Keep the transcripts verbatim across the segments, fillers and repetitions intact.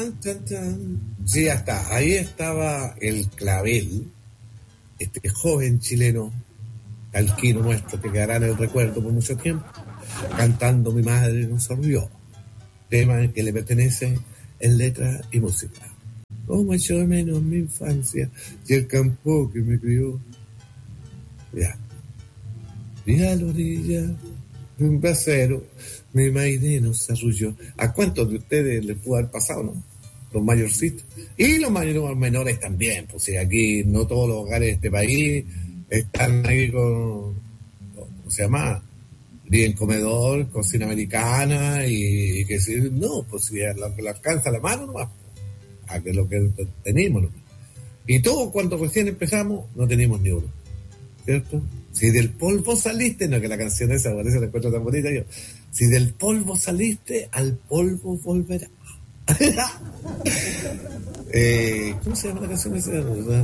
Chan, chan. Sí, ya está. Ahí estaba el Clavel, este joven chileno, alquino nuestro, que quedará en el recuerdo por mucho tiempo, cantando Mi madre nos olvidó, tema que le pertenece en letra y música. Como echó de menos mi infancia y el campo que me crió. Ya. Y a la orilla de un brasero, mi maide nos arrulló. ¿A cuántos de ustedes les pudo haber pasado, no? Los mayorcitos. Y los mayores menores también, pues si aquí no todos los hogares de este país están ahí con, ¿cómo se llama? Bien comedor, cocina americana y, y que si, no, pues si lo que le alcanza la mano nomás, a que lo que tenemos, ¿no? Y todos cuando recién empezamos no teníamos ni uno, ¿cierto? Si del polvo saliste, no, que la canción esa parece la encuentro tan bonita yo, si del polvo saliste, al polvo volverás. eh, ¿Cómo se llama la canción esa?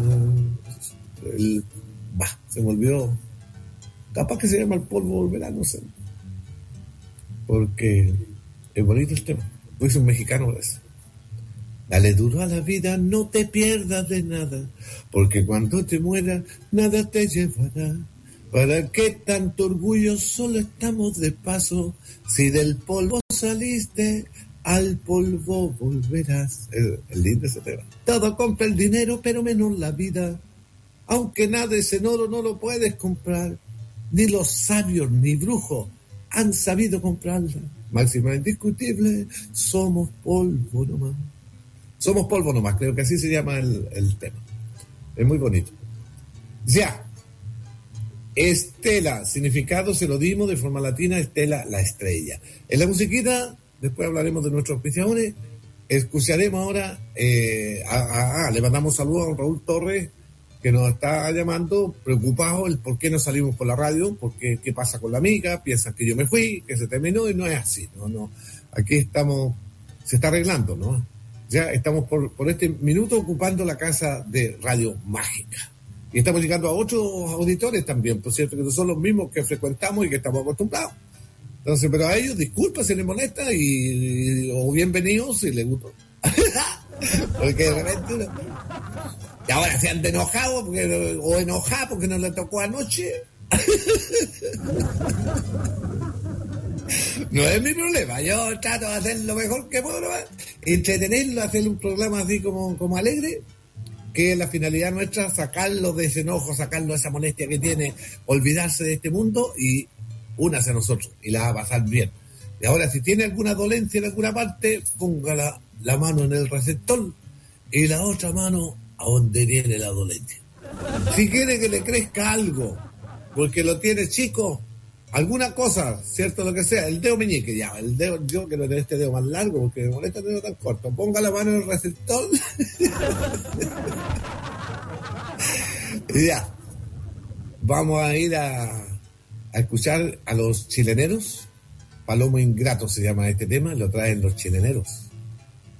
El, bah, se me olvidó. Capaz que se llama El polvo volverá, no sé. Porque es bonito el tema. Pues un mexicano es. Dale duro a la vida, no te pierdas de nada, porque cuando te mueras, nada te llevará. ¿Para qué tanto orgullo? Solo estamos de paso. Si del polvo saliste, al polvo volverás. Es, es lindo ese tema. Todo compra el dinero, pero menos la vida. Aunque nada es en oro, no lo puedes comprar. Ni los sabios ni brujos han sabido comprarla. Máxima indiscutible, somos polvo nomás. Somos polvo nomás, creo que así se llama el, el tema. Es muy bonito. Ya. Estela, significado se lo dimos de forma latina, Estela, la estrella. En la musiquita, después hablaremos de nuestros auspiciadores. Escucharemos ahora, eh, a, a, a, le mandamos saludos a Raúl Torres, que nos está llamando, preocupado el por qué no salimos por la radio, porque qué pasa con la amiga, piensan que yo me fui, que se terminó, y no es así, no, no. Aquí estamos, se está arreglando, ¿no? Ya estamos por, por este minuto ocupando la casa de Radio Mágica. Y estamos llegando a otros auditores también, por cierto, que no son los mismos que frecuentamos y que estamos acostumbrados. Entonces, pero a ellos, disculpa si les molesta, y, o bienvenidos si les gustó. Porque de repente uno, y ahora se han enojado porque, o enojados porque no le tocó anoche. No es mi problema, yo trato de hacer lo mejor que puedo, ¿no? Entretenerlo, hacer un programa así como, como alegre, que es la finalidad nuestra, sacarlo de ese enojo, sacarlo de esa molestia que tiene, olvidarse de este mundo y únase a nosotros y la va a pasar bien. Y ahora, si tiene alguna dolencia en alguna parte, ponga la, la mano en el receptor y la otra mano a donde viene la dolencia. Si quiere que le crezca algo, porque lo tiene chico, alguna cosa, cierto, lo que sea, el dedo meñique, ya, el dedo, yo quiero tener este dedo más largo porque me molesta el dedo tan corto, ponga la mano en el receptor y ya, vamos a ir a, a escuchar a los chileneros. Palomo Ingrato se llama este tema, lo traen los chileneros.